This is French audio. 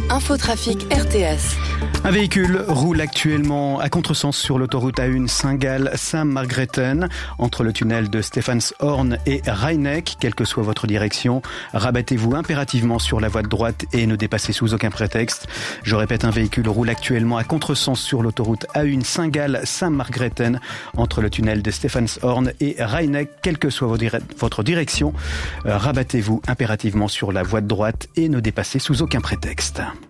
Infotrafic RTS. Un véhicule roule actuellement à contresens sur l'autoroute A1 Saint-Gall-Saint-Margrethen entre le tunnel de Stephanshorn et Rheineck. Quelle que soit votre direction, rabattez-vous impérativement sur la voie de droite et ne dépassez sous aucun prétexte. Je répète, un véhicule roule actuellement à contresens sur l'autoroute A1 Saint-Gall-Saint-Margrethen entre le tunnel de Stephanshorn et Rheineck. Quelle que soit votre direction, rabattez-vous impérativement sur la voie de droite et ne dépassez sous aucun prétexte.